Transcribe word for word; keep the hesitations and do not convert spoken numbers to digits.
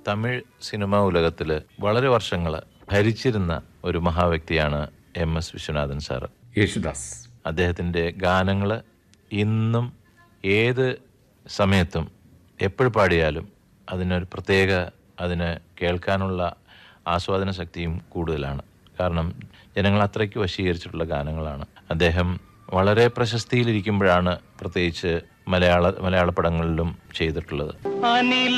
Tamil cinema ഉലകത്തിൽ വളരെ വർഷങ്ങൾ ഭരിച്ചിരുന്ന ഒരു മഹാവ്യക്തിയാണ് M S Viswanathan sir. Yesudas അദ്ദേഹത്തിൻ്റെ ഗാനങ്ങൾ ഇന്നും ഏത് സമയത്തും എപ്പോൾ പാടിയാലും അതിനൊരു പ്രത്യേക അതിന് കേൾക്കാനുള്ള ആസ്വാദന ശക്തിയും കൂടുതലാണ്. കാരണം ജനങ്ങൾ അത്രയ്ക്ക് വശീകരിച്ചിട്ടുള്ള ഗാനങ്ങളാണ്. അദ്ദേഹം വളരെ പ്രശസ്തിയിലിരിക്കുമ്പോഴാണ് പ്രത്യേകിച്ച് മലയാള മലയാള പടങ്ങളിലും ചെയ്തിട്ടുള്ളത്.